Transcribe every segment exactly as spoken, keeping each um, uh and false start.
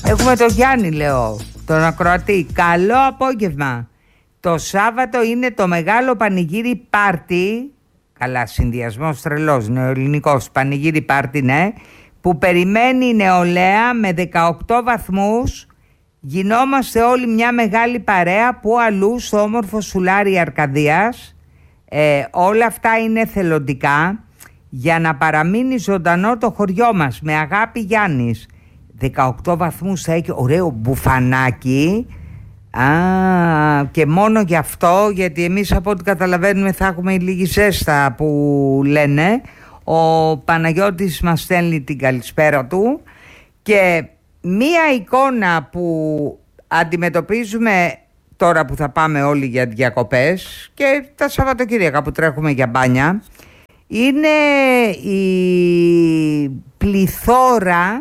Έχουμε τον Γιάννη, λέω, τον ακροατή. Καλό απόγευμα. Το Σάββατο είναι το μεγάλο πανηγύρι πάρτι. Καλά, συνδυασμός τρελός, νεοελληνικός πανηγύρι πάρτι, ναι. Που περιμένει η νεολαία με δεκαοκτώ βαθμούς. Γινόμαστε όλοι μια μεγάλη παρέα που αλλού στο όμορφο σουλάρι Αρκαδίας. Ε, όλα αυτά είναι θελοντικά για να παραμείνει ζωντανό το χωριό μας. Με αγάπη, Γιάννης. δεκαοκτώ βαθμούς θα έχει ωραίο μπουφανάκι. Α, και μόνο γι' αυτό, γιατί εμείς από ό,τι καταλαβαίνουμε θα έχουμε λίγη ζέστα που λένε. Ο Παναγιώτης μας στέλνει την καλησπέρα του. Και μία εικόνα που αντιμετωπίζουμε τώρα που θα πάμε όλοι για διακοπές και τα Σαββατοκύριακα που τρέχουμε για μπάνια, είναι η πληθώρα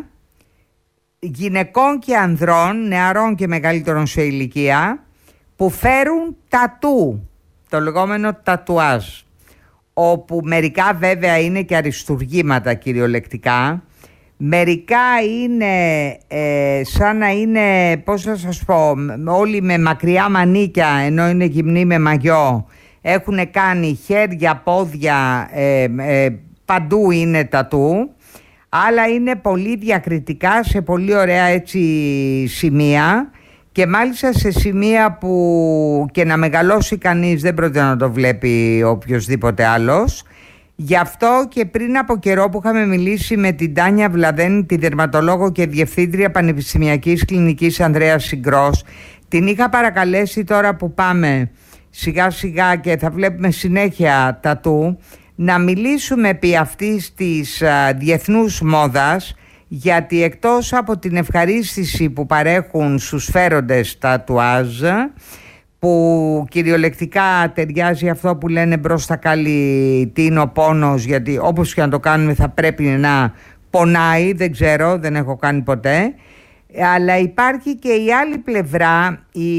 γυναικών και ανδρών, νεαρών και μεγαλύτερων σε ηλικία, που φέρουν τατού, το λεγόμενο τατουάζ, όπου μερικά βέβαια είναι και αριστουργήματα κυριολεκτικά, μερικά είναι ε, σαν να είναι, πώς θα σας πω, όλοι με μακριά μανίκια ενώ είναι γυμνοί με μαγιό, έχουν κάνει χέρια, πόδια, ε, ε, παντού είναι τατού. Άλλα είναι πολύ διακριτικά σε πολύ ωραία έτσι σημεία και μάλιστα σε σημεία που και να μεγαλώσει κανείς δεν πρόκειται να το βλέπει οποιοσδήποτε άλλος. Γι' αυτό και πριν από καιρό που είχαμε μιλήσει με την Τάνια Βλαδένη, τη δερματολόγο και διευθύντρια Πανεπιστημιακής Κλινικής Ανδρέας Συγκρός, την είχα παρακαλέσει τώρα που πάμε σιγά σιγά και θα βλέπουμε συνέχεια τατού, να μιλήσουμε επί αυτής της α, διεθνούς μόδας, γιατί εκτός από την ευχαρίστηση που παρέχουν στους φέροντες τατουάζ, που κυριολεκτικά ταιριάζει αυτό που λένε μπρος στα κάλλη τι είναι ο πόνος, γιατί όπως και να το κάνουμε θα πρέπει να πονάει, δεν ξέρω, δεν έχω κάνει ποτέ. Αλλά υπάρχει και η άλλη πλευρά, η,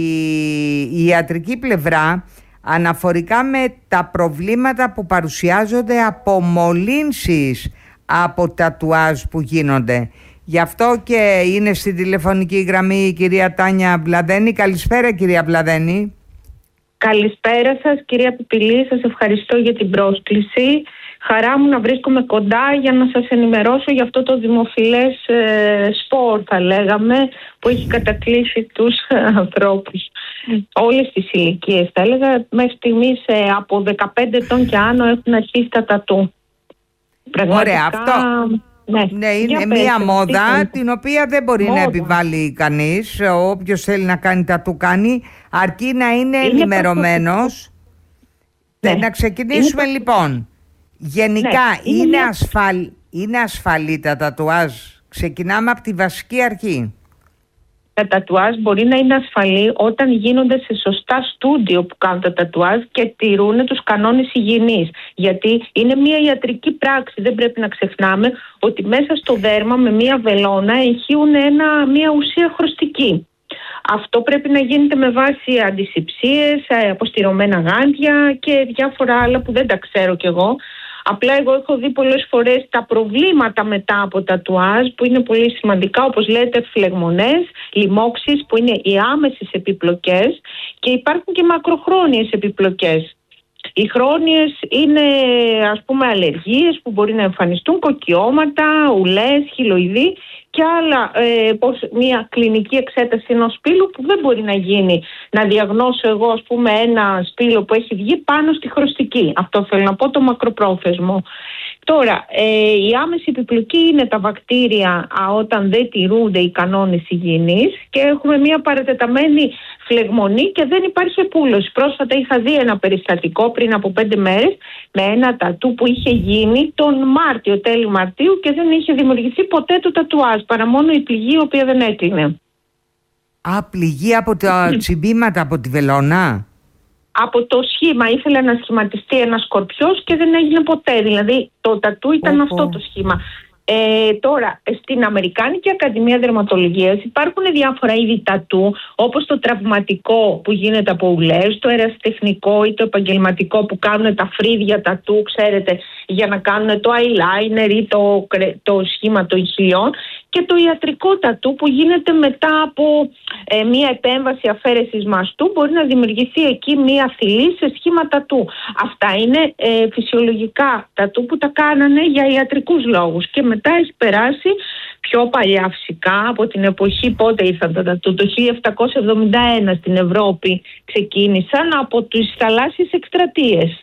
η ιατρική πλευρά, αναφορικά με τα προβλήματα που παρουσιάζονται από μολύνσεις από τατουάζ που γίνονται. Γι' αυτό και είναι στην τηλεφωνική γραμμή η κυρία Τάνια Βλαδένη. Καλησπέρα, κυρία Βλαδένη. Καλησπέρα σας, κυρία Πιπηλή. Σας ευχαριστώ για την πρόσκληση. Χαρά μου να βρίσκομαι κοντά για να σας ενημερώσω για αυτό το δημοφιλές ε, σπορ, θα λέγαμε, που έχει κατακλείσει τους ανθρώπους. Όλες τις ηλικίες, θα έλεγα, μέχρι στιγμής ε, από δεκαπέντε ετών και άνω έχουν αρχίσει τα τατού. Ωραία, αυτό... Ναι, ναι, είναι μία πες, μόδα τι... την οποία δεν μπορεί μόδα. να επιβάλλει κανείς. Όποιος θέλει να κάνει τατού κάνει, αρκεί να είναι, είναι ενημερωμένος. Ναι. Να ξεκινήσουμε είναι... λοιπόν. Γενικά ναι, είναι, είναι, μια... ασφαλ... είναι ασφαλή τα τατουάζ. Ξεκινάμε από τη βασική αρχή. Τα τατουάζ μπορεί να είναι ασφαλή όταν γίνονται σε σωστά στούντιο που κάνουν τα τατουάζ και τηρούν τους κανόνες υγιεινής. Γιατί είναι μια ιατρική πράξη. Δεν πρέπει να ξεχνάμε ότι μέσα στο δέρμα με μια βελόνα ηχείουν ένα, μια ουσία χρωστική. Αυτό πρέπει να γίνεται με βάση αντισηψίες, αποστηρωμένα γάντια και διάφορα άλλα που δεν τα ξέρω κι εγώ. Απλά εγώ έχω δει πολλές φορές τα προβλήματα μετά από τατουάζ που είναι πολύ σημαντικά, όπως λέτε, φλεγμονές, λοιμώξεις που είναι οι άμεσες επιπλοκές και υπάρχουν και μακροχρόνιες επιπλοκές. Οι χρόνιες είναι, ας πούμε, αλλεργίες που μπορεί να εμφανιστούν, κοκκιώματα, ουλές, χυλοειδή και άλλα, ε, πως μια κλινική εξέταση ενός σπήλου που δεν μπορεί να γίνει. Να διαγνώσω εγώ, ας πούμε, ένα σπήλο που έχει βγει πάνω στη χρωστική. Αυτό θέλω να πω, το μακροπρόθεσμο. Τώρα, ε, η άμεση επιπλοκή είναι τα βακτήρια α, όταν δεν τηρούνται οι κανόνες υγιεινής και έχουμε μια παρατεταμένη φλεγμονή και δεν υπάρχει επούλωση. Πρόσφατα είχα δει ένα περιστατικό πριν από πέντε μέρες με ένα τατού που είχε γίνει τον Μάρτιο, τέλη Μαρτίου και δεν είχε δημιουργηθεί ποτέ το τατουάζ, παρά μόνο η πληγή η οποία δεν έκλεινε. Α, πληγή από τα τσιμπήματα από τη βελόνα. Από το σχήμα, ήθελε να σχηματιστεί ένα σκορπιός και δεν έγινε ποτέ. Δηλαδή το τατού ήταν oh, αυτό oh. το σχήμα. Ε, τώρα, στην Αμερικάνικη Ακαδημία Δερματολογίας υπάρχουν διάφορα είδη τατού, όπως το τραυματικό που γίνεται από ουλές, το ερασιτεχνικό ή το επαγγελματικό που κάνουν τα φρύδια τατού, ξέρετε, για να κάνουν το eyeliner ή το, το σχήμα των χιλιών, και το ιατρικό τατού που γίνεται μετά από ε, μία επέμβαση αφαίρεσης μαστού. Μπορεί να δημιουργηθεί εκεί μία θηλή σε σχήμα τατού. Αυτά είναι ε, φυσιολογικά τατού που τα κάνανε για ιατρικούς λόγους, και μετά έχει περάσει πιο παλιά φυσικά, από την εποχή πότε ήρθαν τα τατού, το χίλια επτακόσια εβδομήντα ένα στην Ευρώπη ξεκίνησαν από τις θαλάσσιες εκστρατείες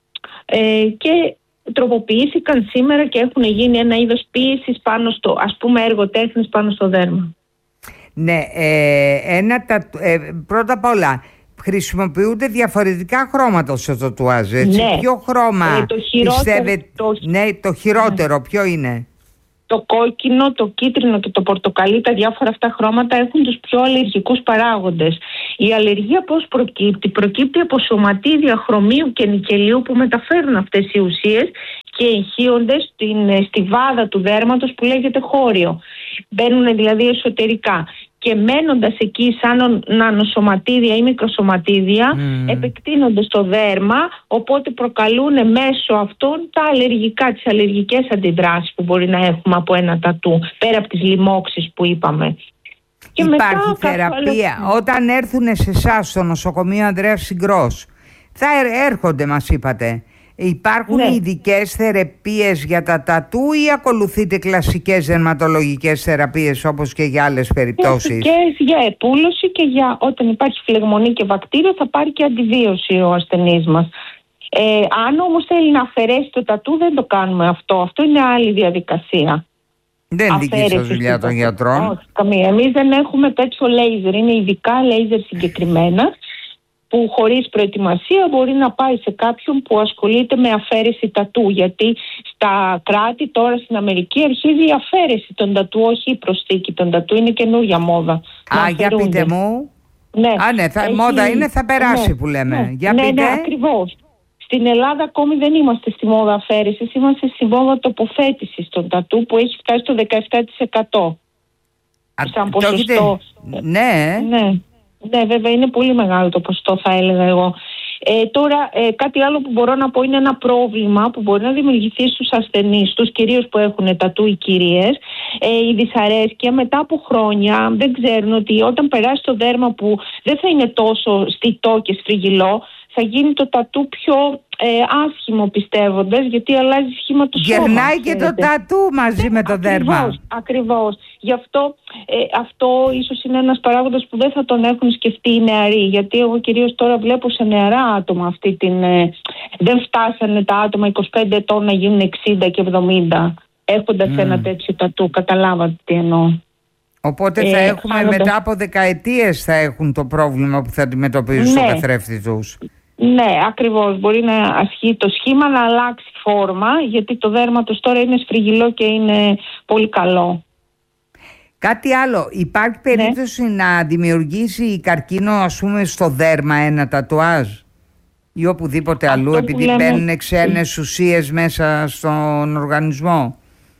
ε, και τροποποιήθηκαν σήμερα και έχουν γίνει ένα είδος ποίησης πάνω στο, ας πούμε, έργο τέχνης πάνω στο δέρμα. Ναι, ε, ένα τα, ε, πρώτα απ' όλα χρησιμοποιούνται διαφορετικά χρώματα στο τατουάζ, έτσι. Ναι. Ποιο χρώμα ε, το πιστεύετε, το... ναι, το χειρότερο, ναι. Ποιο είναι? Το κόκκινο, το κίτρινο και το πορτοκαλί, τα διάφορα αυτά χρώματα έχουν τους πιο αλλεργικούς παράγοντες. Η αλλεργία πώς προκύπτει? Προκύπτει από σωματίδια χρωμίου και νικελίου που μεταφέρουν αυτές οι ουσίες και εγχύονται στην στιβάδα του δέρματος που λέγεται χώριο. Μπαίνουν δηλαδή εσωτερικά και μένοντας εκεί σαν νανοσωματίδια ή μικροσωματίδια mm. επεκτείνονται στο δέρμα, οπότε προκαλούν μέσω αυτών τα αλλεργικά, τις αλλεργικές αντιδράσεις που μπορεί να έχουμε από ένα τατού, πέρα από τις λοιμώξεις που είπαμε. Και υπάρχει μετά, θεραπεία άλλο... όταν έρθουν σε εσάς στο νοσοκομείο Ανδρέας Συγκρός, θα έρχονται, μας είπατε. Υπάρχουν ναι. ειδικές θεραπείες για τα τατού ή ακολουθείτε κλασικές δερματολογικές θεραπείες όπως και για άλλες περιπτώσεις? Κλασικές για επούλωση, και για όταν υπάρχει φλεγμονή και βακτήριο θα πάρει και αντιβίωση ο ασθενής μας. Ε, αν όμως θέλει να αφαιρέσει το τατού, δεν το κάνουμε αυτό. Αυτό είναι άλλη διαδικασία. Δεν είναι δική σας δουλειά των γιατρών? Όχι, καμία. Εμείς δεν έχουμε τέτοιο λέιζερ. Είναι ειδικά λέιζερ συγκεκριμένα, που χωρίς προετοιμασία μπορεί να πάει σε κάποιον που ασχολείται με αφαίρεση τατού. Γιατί στα κράτη τώρα στην Αμερική αρχίζει η αφαίρεση των τατού, όχι η προσθήκη των τατού. Είναι καινούργια μόδα. Α, για πείτε μου. Ναι, Α, ναι, θα, έχει... μόδα είναι, θα περάσει, ναι, που λέμε. Ναι, για ναι, πείτε. Ναι, ακριβώς. Στην Ελλάδα ακόμη δεν είμαστε στη μόδα αφαίρεσης, είμαστε στη μόδα τοποθέτησης των τατού που έχει φτάσει στο δεκαεπτά τοις εκατό. Α, σαν ποσοστό. Ναι. ναι. Ναι, βέβαια είναι πολύ μεγάλο το ποσοστό, θα έλεγα εγώ. Ε, τώρα ε, κάτι άλλο που μπορώ να πω είναι ένα πρόβλημα που μπορεί να δημιουργηθεί στους ασθενείς τους, κυρίως που έχουν τατού οι κυρίες, ε, η δυσαρέσκεια μετά από χρόνια. Δεν ξέρουν ότι όταν περάσει το δέρμα που δεν θα είναι τόσο στιτό και σφριγγυλό, θα γίνει το τατού πιο ε, άσχημο, πιστεύοντας, γιατί αλλάζει σχήμα του σώμα. Γερνάει και το τατού μαζί ε, με το ακριβώς, δέρμα. Ακριβώς. Γι' αυτό ε, αυτό ίσως είναι ένας παράγοντας που δεν θα τον έχουν σκεφτεί οι νεαροί. Γιατί εγώ κυρίως τώρα βλέπω σε νεαρά άτομα αυτή την... Ε, δεν φτάσανε τα άτομα είκοσι πέντε ετών να γίνουν εξήντα και εβδομήντα έχοντας mm. ένα τέτοιο τατού. Καταλάβατε τι εννοώ. Οπότε θα ε, έχουμε άλλοντας... μετά από δεκαετίες θα έχουν το πρόβλημα που θα αντιμετωπίζουν στο ναι. καθρέφτη τους. Ναι, ακριβώς. Μπορεί να ασχεί το σχήμα, να αλλάξει φόρμα, γιατί το δέρμα τους τώρα είναι σφριγγυλό και είναι πολύ καλό. Κάτι άλλο, υπάρχει περίπτωση ναι. να δημιουργήσει καρκίνο, ας πούμε, στο δέρμα ένα τατουάζ ή οπουδήποτε αυτό αλλού, επειδή λέμε... μπαίνουν ξένες ουσίες μέσα στον οργανισμό?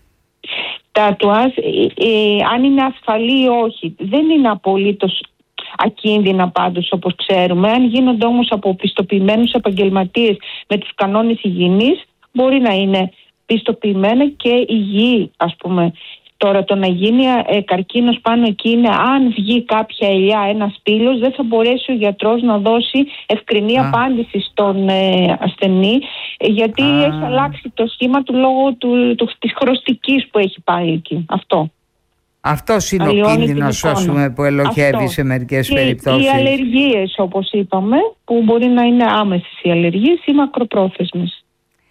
Τατουάζ, ε, ε, αν είναι ασφαλή ή όχι, δεν είναι απολύτως ακίνδυνα πάντως όπως ξέρουμε. Αν γίνονται όμως από πιστοποιημένους επαγγελματίες με τους κανόνες υγιεινής, μπορεί να είναι πιστοποιημένα και υγιή, ας πούμε. Τώρα το να γίνει ε, καρκίνος πάνω εκεί είναι αν βγει κάποια ελιά, ένα σπήλος, δεν θα μπορέσει ο γιατρός να δώσει ευκρινή Α. απάντηση στον ε, ασθενή, γιατί Α. έχει αλλάξει το σχήμα του λόγω του, του, της χρωστικής που έχει πάει εκεί. Αυτό. Αυτός είναι Αλλιώνει ο κίνδυνος, ας πούμε, που ελοχεύει Αυτό. σε μερικές και περιπτώσεις. Οι αλλεργίες, όπως είπαμε, που μπορεί να είναι άμεσες οι αλλεργίες ή μακροπρόθεσμες.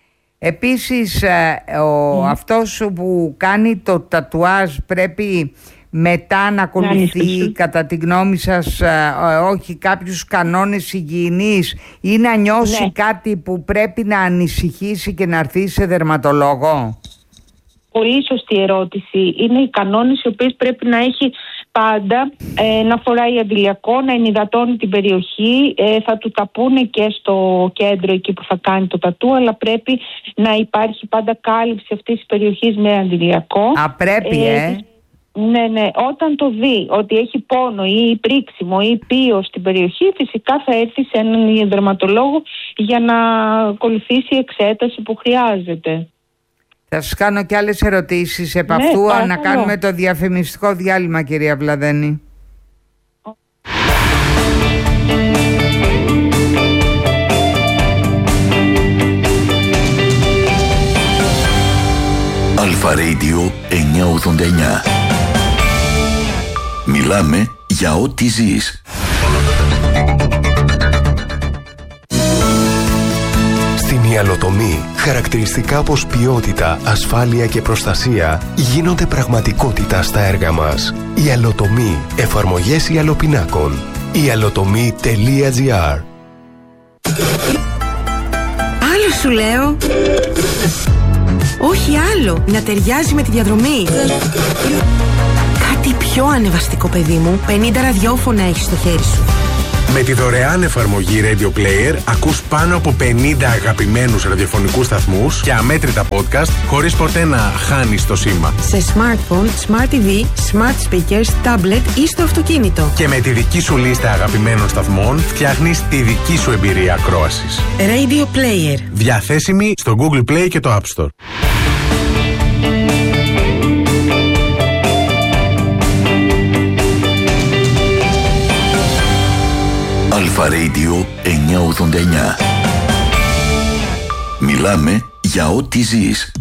Επίσης, ο, mm. αυτός που κάνει το τατουάζ πρέπει μετά να ακολουθεί, να κατά τη γνώμη σας, όχι κάποιους κανόνες υγιεινής ή να νιώσει ναι. κάτι που πρέπει να ανησυχήσει και να έρθει σε δερματολόγο? Πολύ σωστή ερώτηση. Είναι οι κανόνες οι οποίες πρέπει να έχει πάντα, ε, να φοράει αντιλιακό, να ενυδατώνει την περιοχή. Ε, θα του τα πούνε και στο κέντρο εκεί που θα κάνει το τατού, αλλά πρέπει να υπάρχει πάντα κάλυψη αυτής της περιοχής με αντιλιακό. Α, πρέπει, ε. ε. Ναι, ναι. Όταν το δει ότι έχει πόνο ή πρίξιμο ή πίο στην περιοχή, φυσικά θα έρθει σε έναν δερματολόγο για να ακολουθήσει η εξέταση που χρειάζεται. Θα σας κάνω και άλλες ερωτήσεις επ' Ναι, αυτού, παρακαλώ. να κάνουμε το διαφημιστικό διάλειμμα, κυρία Βλαδένη. Αλφα Radio εννιακόσια ογδόντα εννιά. Μιλάμε για ό,τι ζεις. Στην ιαλοτομή, χαρακτηριστικά όπως ποιότητα, ασφάλεια και προστασία γίνονται πραγματικότητα στα έργα μας. Ιαλοτομή, εφαρμογές ιαλοπινάκων. ιαλοτομή τελεία τζι άρ. Άλλο σου λέω. Όχι άλλο, να ταιριάζει με τη διαδρομή. Κάτι πιο ανεβαστικό, παιδί μου. πενήντα ραδιόφωνα έχεις στο χέρι σου. Με τη δωρεάν εφαρμογή Radio Player ακούς πάνω από πενήντα αγαπημένους ραδιοφωνικούς σταθμούς και αμέτρητα podcast χωρίς ποτέ να χάνεις το σήμα. Σε smartphone, smart τι βι, smart speakers, tablet ή στο αυτοκίνητο. Και με τη δική σου λίστα αγαπημένων σταθμών φτιάχνεις τη δική σου εμπειρία ακρόασης. Radio Player. Διαθέσιμη στο Google Play και το App Store. Αλφα Radio εννιακόσια ογδόντα εννιά. Μιλάμε για ό,τι ζεις.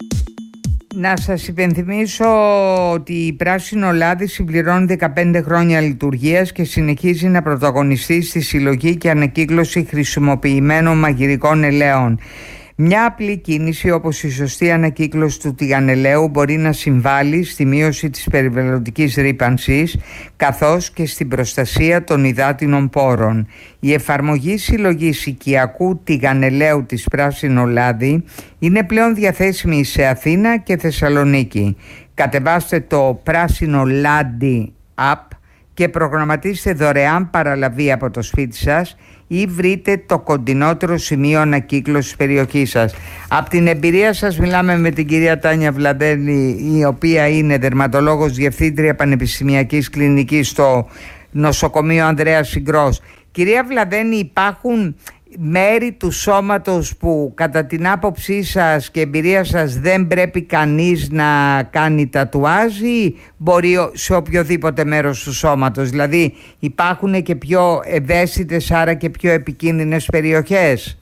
Να σας υπενθυμίσω ότι η Πράσινο Λάδι συμπληρώνει δεκαπέντε χρόνια λειτουργίας και συνεχίζει να πρωταγωνιστεί στη συλλογή και ανακύκλωση χρησιμοποιημένων μαγειρικών ελαίων. Μια απλή κίνηση όπως η σωστή ανακύκλωση του τηγανελαίου μπορεί να συμβάλλει στη μείωση της περιβαλλοντικής ρύπανσης καθώς και στην προστασία των υδάτινων πόρων. Η εφαρμογή συλλογής οικιακού τηγανελαίου της Πράσινο Λάδι είναι πλέον διαθέσιμη σε Αθήνα και Θεσσαλονίκη. Κατεβάστε το Πράσινο Λάδι app και προγραμματίστε δωρεάν παραλαβή από το σπίτι σας ή βρείτε το κοντινότερο σημείο ανακύκλωσης περιοχής σας. Από την εμπειρία σας μιλάμε με την κυρία Τάνια Βλαδένη, η οποία είναι δερματολόγος, διευθύντρια πανεπιστημιακής κλινικής στο νοσοκομείο Ανδρέας Συγκρός. Κυρία Βλαδένη, υπάρχουν μέρη του σώματος που κατά την άποψή σας και εμπειρία σας δεν πρέπει κανείς να κάνει τατουάζ ή μπορεί σε οποιοδήποτε μέρος του σώματος? Δηλαδή υπάρχουν και πιο ευαίσθητες, άρα και πιο επικίνδυνες περιοχές?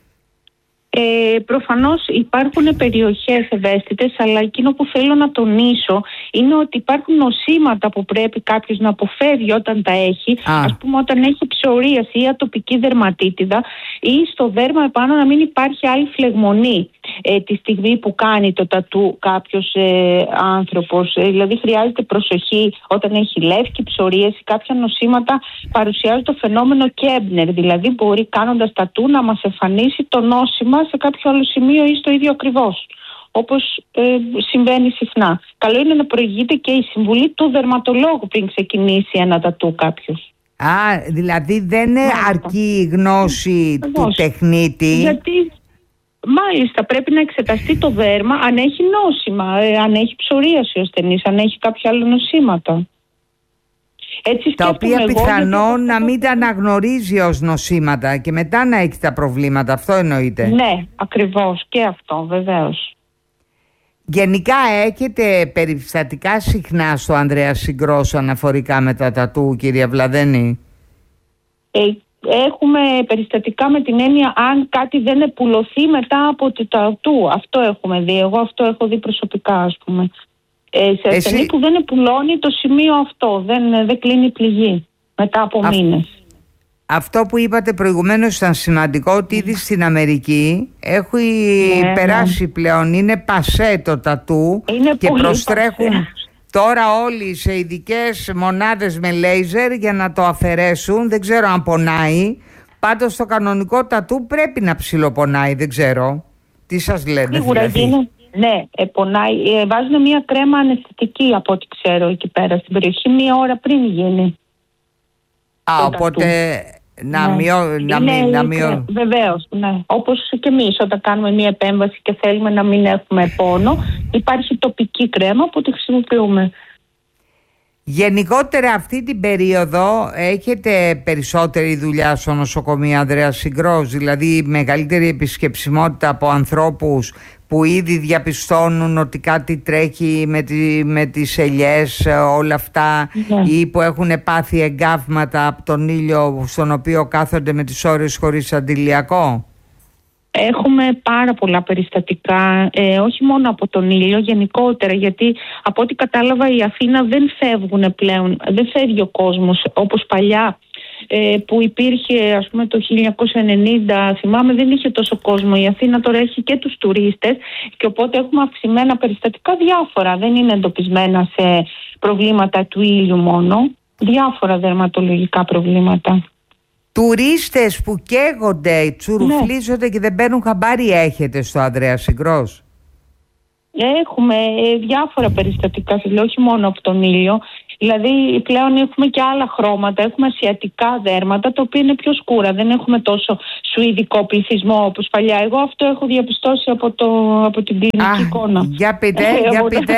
Ε, προφανώς υπάρχουν περιοχές ευαίσθητες, αλλά εκείνο που θέλω να τονίσω είναι ότι υπάρχουν νοσήματα που πρέπει κάποιος να αποφεύγει όταν τα έχει. Α. Ας πούμε, όταν έχει ψωρίαση ή ατοπική δερματίτιδα, ή στο δέρμα επάνω να μην υπάρχει άλλη φλεγμονή ε, τη στιγμή που κάνει το τατού κάποιος ε, άνθρωπος. Ε, δηλαδή χρειάζεται προσοχή όταν έχει λεύκη, ψωρίαση. Κάποια νοσήματα παρουσιάζουν το φαινόμενο Κέμπνερ, δηλαδή μπορεί κάνοντας τατού να μας εμφανίσει το νόσημα σε κάποιο άλλο σημείο ή στο ίδιο ακριβώς, όπως ε, συμβαίνει συχνά. Καλό είναι να προηγείται και η συμβουλή του δερματολόγου πριν ξεκινήσει ένα τατού κάποιος. Α, δηλαδή δεν είναι Μάλιστα. αρκεί η γνώση του Βεβαίως. τεχνίτη. Γιατί μάλιστα πρέπει να εξεταστεί το δέρμα αν έχει νόσημα, ε, αν έχει ψωρίαση ο ασθενής, αν έχει κάποια άλλα νοσήματα. Έτσι Τα οποία σκέφτομαι εγώ, πιθανόν γιατί- να μην τα αναγνωρίζει ως νοσήματα και μετά να έχει τα προβλήματα. Αυτό εννοείται. Ναι, ακριβώς, και αυτό βεβαίως. Γενικά έχετε περιστατικά συχνά στο Ανδρέα Συγκρός αναφορικά με τα τατού, κυρία Βλαδένη? Ε, έχουμε περιστατικά με την έννοια αν κάτι δεν επουλωθεί μετά από το τατού. Αυτό έχουμε δει. Εγώ αυτό έχω δει προσωπικά, ας πούμε. Ε, σε ασθενή Εσύ- που δεν επουλώνει το σημείο αυτό, δεν, δεν κλείνει η πληγή μετά από Αυ- μήνες. Αυτό που είπατε προηγουμένως ήταν σημαντικό, ότι ήδη στην Αμερική έχει Ναι, περάσει πλέον, είναι πασέ το τατού Είναι και πολύ προστρέχουν πασέ. τώρα όλοι σε ειδικές μονάδες με λέιζερ για να το αφαιρέσουν. Δεν ξέρω αν πονάει. Πάντως το κανονικό τατού πρέπει να ψιλοπονάει, δεν ξέρω. Τι σας λένε Σίγουρα δηλαδή? γίνει. Ναι, ε, πονάει. Ε, βάζουν μια κρέμα αναισθητική από ό,τι ξέρω εκεί πέρα στην περιοχή, μία ώρα πριν γίνει. Α, το οπότε να Ναι. μειώ... Να Είναι μην, να η μειώ... κρέ- Βεβαίως, ναι. Όπως και εμείς όταν κάνουμε μια επέμβαση και θέλουμε να μην έχουμε πόνο, υπάρχει τοπική κρέμα που τη χρησιμοποιούμε. Γενικότερα αυτή την περίοδο έχετε περισσότερη δουλειά στο νοσοκομείο Ανδρέα Συγκρός, δηλαδή μεγαλύτερη επισκεψιμότητα από ανθρώπους που ήδη διαπιστώνουν ότι κάτι τρέχει με, τη, με τις ελιές, όλα αυτά, ναι. ή που έχουν πάθει εγκάβματα από τον ήλιο στον οποίο κάθονται με τις ώρες χωρίς αντιλιακό. Έχουμε πάρα πολλά περιστατικά, ε, όχι μόνο από τον ήλιο, γενικότερα, γιατί από ό,τι κατάλαβα η Αθήνα δεν φεύγουν πλέον, δεν φεύγει ο κόσμος όπως παλιά, ε, που υπήρχε ας πούμε το χίλια εννιακόσια ενενήντα, θυμάμαι δεν είχε τόσο κόσμο. Η Αθήνα τώρα έχει και τους τουρίστες και οπότε έχουμε αυξημένα περιστατικά διάφορα, δεν είναι εντοπισμένα σε προβλήματα του ήλιου μόνο, διάφορα δερματολογικά προβλήματα. Τουρίστες που καίγονται, τσουρουφλίζονται, ναι. και δεν παίρνουν χαμπάρι έχετε στο Ανδρέα Συγκρός? Έχουμε ε, διάφορα περιστατικά, όχι μόνο από τον ήλιο. Δηλαδή πλέον έχουμε και άλλα χρώματα, έχουμε ασιατικά δέρματα τα οποία είναι πιο σκούρα, δεν έχουμε τόσο σουηδικό πληθυσμό όπως παλιά. Εγώ αυτό έχω διαπιστώσει από, το, από την κλινική Α, εικόνα. Για πείτε, για πείτε.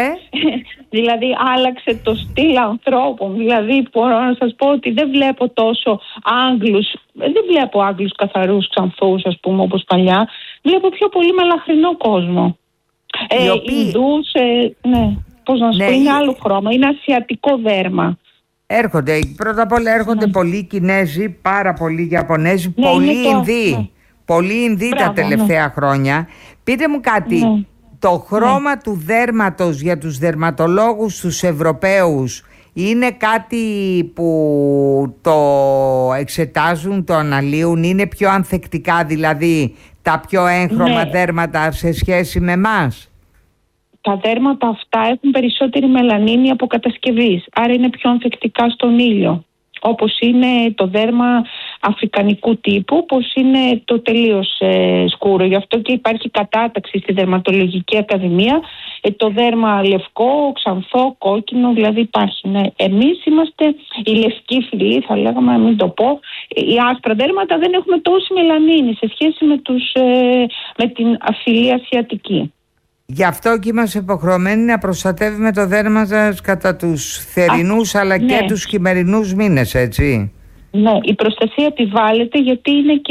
Δηλαδή άλλαξε το στυλ ανθρώπων, δηλαδή μπορώ να σας πω ότι δεν βλέπω τόσο Άγγλους, δεν βλέπω Άγγλους καθαρούς ξανθούς ας πούμε όπως παλιά, βλέπω πιο πολύ μελαχρινό κόσμο. Ε, οποίοι... Ινδούς, ε, ναι. Πώς να σου ναι, πω, είναι άλλο χρώμα, είναι ασιατικό δέρμα. Έρχονται, πρώτα απ' όλα έρχονται ναι. πολλοί Κινέζοι, πάρα πολλοί Ιαπωνέζοι, ναι, πολλοί το, Ινδοί, ναι. πολλοί Ινδοί τα τελευταία ναι. χρόνια. Πείτε μου κάτι, ναι. το χρώμα ναι. του δέρματος για τους δερματολόγους τους Ευρωπαίους είναι κάτι που το εξετάζουν, το αναλύουν, είναι πιο ανθεκτικά δηλαδή τα πιο έγχρωμα ναι. δέρματα σε σχέση με εμάς? Τα δέρματα αυτά έχουν περισσότερη μελανίνη από κατασκευής, άρα είναι πιο ανθεκτικά στον ήλιο. Όπως είναι το δέρμα αφρικανικού τύπου, όπως είναι το τελείως ε, σκούρο. Γι' αυτό και υπάρχει κατάταξη στη Δερματολογική Ακαδημία. Ε, το δέρμα λευκό, ξανθό, κόκκινο, δηλαδή υπάρχει. Ναι. Εμείς είμαστε οι λευκοί φυλοί, θα λέγαμε, να μην το πω. Οι άσπρα δέρματα δεν έχουμε τόση μελανίνη σε σχέση με, τους, ε, με την φυλή ασιατική. Γι' αυτό και είμαστε υποχρεωμένοι να προστατεύουμε το δέρμα σας κατά τους θερινούς Α, αλλά ναι. και τους χειμερινούς μήνες, έτσι. Ναι, η προστασία επιβάλλεται γιατί είναι και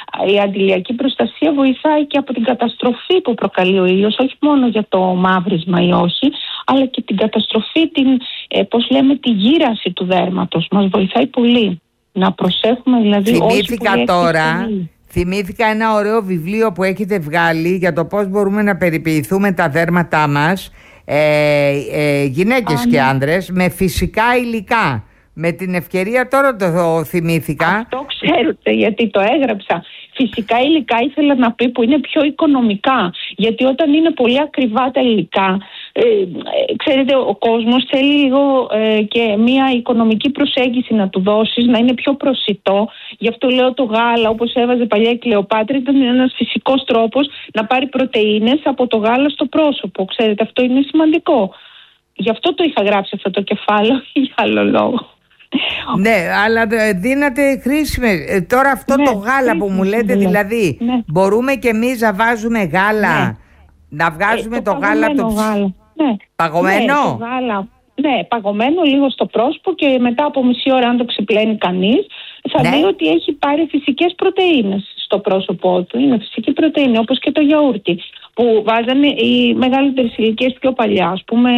η αντιλιακή προστασία βοηθάει και από την καταστροφή που προκαλεί ο ήλιος, όχι μόνο για το μαύρισμα ή όχι, αλλά και την καταστροφή, την, ε, πώς λέμε, τη γύραση του δέρματος. Μας βοηθάει πολύ να προσέχουμε δηλαδή. Θυμήθηκα τώρα... Θυμήθηκα ένα ωραίο βιβλίο που έχετε βγάλει για το πώς μπορούμε να περιποιηθούμε τα δέρματά μας, ε, ε, γυναίκες Α, και άνδρες, με φυσικά υλικά. Με την ευκαιρία τώρα το θυμήθηκα. Αυτό ξέρετε γιατί το έγραψα. Φυσικά υλικά ήθελα να πει που είναι πιο οικονομικά. Γιατί όταν είναι πολύ ακριβά τα υλικά, ε, ε, ξέρετε, ο κόσμος θέλει λίγο ε, και μια οικονομική προσέγγιση να του δώσεις, να είναι πιο προσιτό. Γι' αυτό λέω το γάλα, όπως έβαζε παλιά η Κλεοπάτρα, ήταν ένας φυσικός τρόπος να πάρει πρωτεΐνες από το γάλα στο πρόσωπο. Ξέρετε, αυτό είναι σημαντικό. Γι' αυτό το είχα γράψει αυτό το κεφάλαιο, για άλλο λόγο. Ναι, αλλά δίνατε χρήσιμες. Ε, τώρα αυτό ναι, το γάλα που μου λέτε, ναι, δηλαδή ναι. μπορούμε και εμείς να βάζουμε γάλα, ναι. να βγάζουμε ε, το, το γάλα το γάλα. Ναι. Παγωμένο. Ναι, το γάλα. Ναι, παγωμένο λίγο στο πρόσωπο και μετά από μισή ώρα αν το ξεπλένει κανείς θα ναι. δει ότι έχει πάρει φυσικές πρωτεΐνες στο πρόσωπό του. Είναι φυσική πρωτεΐνη, όπως και το γιαούρτι που βάζανε οι μεγαλύτερες ηλικίες πιο παλιά, ας πούμε.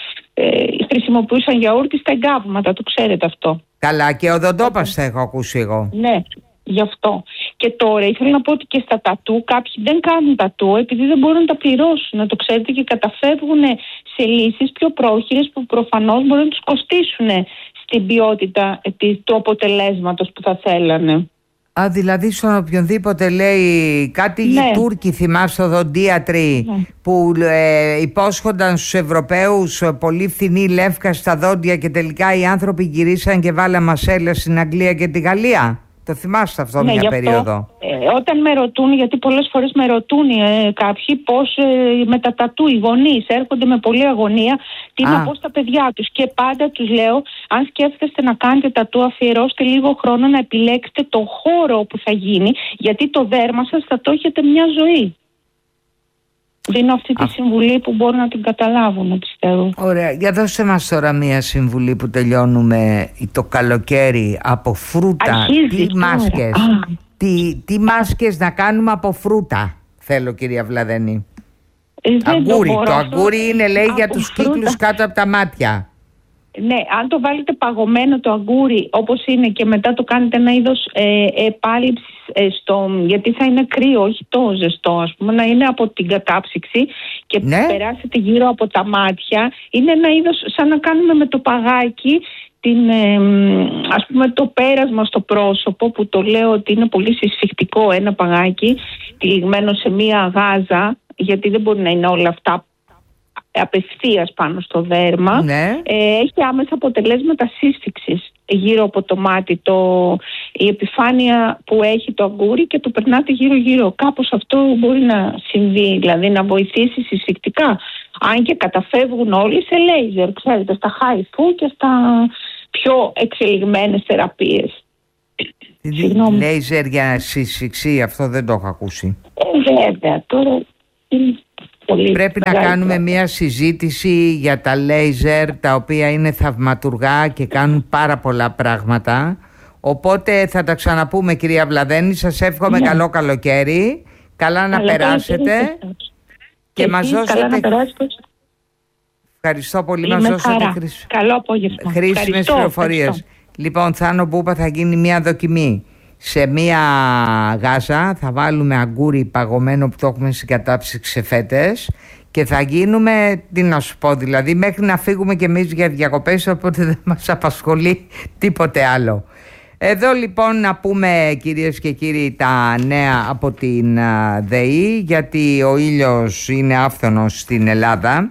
Ε, χρησιμοποιούσαν γιαούρτι στα εγκάβματα, το ξέρετε αυτό. Καλά, και οδοντόπαστα έχω ακούσει εγώ. Ναι, γι' αυτό. Και τώρα ήθελα να πω ότι και στα τατού κάποιοι δεν κάνουν τατού επειδή δεν μπορούν να τα πληρώσουν, να το ξέρετε, και καταφεύγουν σε λύσεις πιο πρόχειρες που προφανώς μπορούν να τους κοστίσουν στην ποιότητα του αποτελέσματος που θα θέλανε. Α, δηλαδή στον οποιονδήποτε λέει κάτι, ναι. οι Τούρκοι, θυμάστε, οδοντίατροι, ναι. που ε, υπόσχονταν στους Ευρωπαίους πολύ φθηνή λεύκα στα δόντια και τελικά οι άνθρωποι γυρίσαν και βάλαν μασέλες στην Αγγλία και τη Γαλλία. Το θυμάστε αυτό, ναι, μια περίοδο? Ε, όταν με ρωτούν, γιατί πολλές φορές με ρωτούν ε, κάποιοι πώς ε, με τα τατού οι γονείς έρχονται με πολλή αγωνία, τι Α. να πω στα παιδιά τους. Και πάντα τους λέω, αν σκέφτεστε να κάνετε τατού, αφιερώστε λίγο χρόνο να επιλέξετε το χώρο που θα γίνει, γιατί το δέρμα σας θα το έχετε μια ζωή. δίνω αυτή τη συμβουλή που μπορούν να την καταλάβουν, πιστεύω. Ωραία, για δώστε μας τώρα μία συμβουλή που τελειώνουμε το καλοκαίρι από φρούτα. Αρχίζει τι μάσκες, τι, τι μάσκες να κάνουμε από φρούτα, θέλω κυρία Βλαδένη. Ε, αγκούρι, το, το, το αγκούρι είναι λέει για τους φρούτα. κύκλους κάτω από τα μάτια. Ναι, αν το βάλετε παγωμένο το αγκούρι όπως είναι και μετά το κάνετε ένα είδος ε, επάλυψης ε, στο, γιατί θα είναι κρύο, όχι το ζεστό, ας πούμε, να είναι από την κατάψυξη και ναι. περάσετε γύρω από τα μάτια. Είναι ένα είδος σαν να κάνουμε με το παγάκι την, ε, ας πούμε, το πέρασμα στο πρόσωπο, που το λέω ότι είναι πολύ συσφιχτικό ένα παγάκι τυλιγμένο σε μία γάζα, γιατί δεν μπορεί να είναι όλα αυτά απευθείας πάνω στο δέρμα. Ναι. Ε, έχει άμεσα αποτελέσματα σύσφυξης γύρω από το μάτι, το, η επιφάνεια που έχει το αγκούρι, και το περνάτε γύρω γύρω. Κάπως αυτό μπορεί να συμβεί, δηλαδή να βοηθήσει συσφυκτικά. Αν και καταφεύγουν όλοι σε λέιζερ, ξέρετε, στα χάιφου και στα πιο εξελιγμένες θεραπείες. Λέιζερ για συσφυξή, αυτό δεν το έχω ακούσει. Ε, βέβαια, τώρα είναι πολύ. Πρέπει να κάνουμε μια συζήτηση για τα λέιζερ, τα οποία είναι θαυματουργά και κάνουν πάρα πολλά πράγματα. Οπότε θα τα ξαναπούμε, κυρία Βλαδένη. Σας εύχομαι ναι. καλό καλοκαίρι. Καλά, καλά να περάσετε. Και, και μας δώσετε... Ευχαριστώ πολύ. Μας δώσετε χρήσιμες Καλό απόγευμα. Χρήσιμες πληροφορίες. Λοιπόν, Θάνο Μπούπα, θα γίνει μια δοκιμή. Σε μια γάζα θα βάλουμε αγκούρι παγωμένο που το έχουμε συγκατάψει σε φέτες και θα γίνουμε, τι να σου πω, δηλαδή μέχρι να φύγουμε κι εμείς για διακοπές, οπότε δεν μας απασχολεί τίποτε άλλο. Εδώ λοιπόν να πούμε, κυρίες και κύριοι, τα νέα από την ΔΕΗ, γιατί ο ήλιος είναι άφθονος στην Ελλάδα.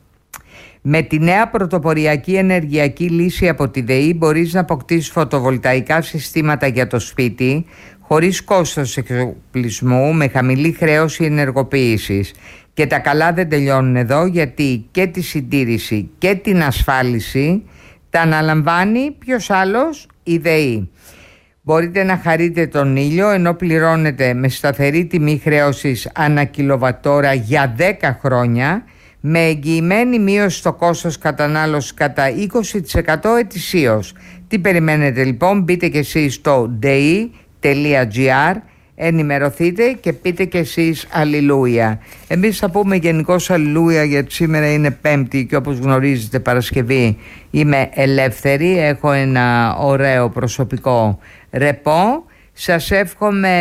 Με τη νέα πρωτοποριακή ενεργειακή λύση από τη ΔΕΗ μπορείς να αποκτήσεις φωτοβολταϊκά συστήματα για το σπίτι χωρίς κόστος εξοπλισμού, με χαμηλή χρέωση ενεργοποίησης. Και τα καλά δεν τελειώνουν εδώ, γιατί και τη συντήρηση και την ασφάλιση τα αναλαμβάνει ποιος άλλος? Η ΔΕΗ. Μπορείτε να χαρείτε τον ήλιο ενώ πληρώνετε με σταθερή τιμή χρέωσης ανά κιλοβατόρα για δέκα χρόνια, με εγγυημένη μείωση στο κόστος κατανάλωσης κατά είκοσι τοις εκατό ετησίως. Τι περιμένετε λοιπόν? Μπείτε και εσείς στο ντεϊ τελεία τζι άρ, ενημερωθείτε και πείτε και εσείς αλληλούια. Εμείς θα πούμε γενικώς αλληλούια, γιατί σήμερα είναι Πέμπτη και όπως γνωρίζετε Παρασκευή είμαι ελεύθερη. Έχω ένα ωραίο προσωπικό ρεπό. Σας εύχομαι,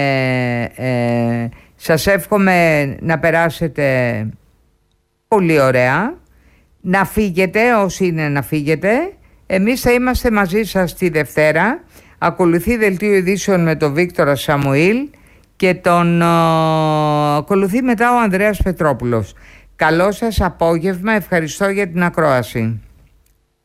ε, σας εύχομαι να περάσετε πολύ ωραία, να φύγετε όσοι είναι να φύγετε. Εμείς θα είμαστε μαζί σας τη Δευτέρα. Ακολουθεί δελτίο ειδήσεων με τον Βίκτορα Σαμουήλ και τον ο, ακολουθεί μετά ο Ανδρέας Πετρόπουλος. Καλό σας απόγευμα, ευχαριστώ για την ακρόαση.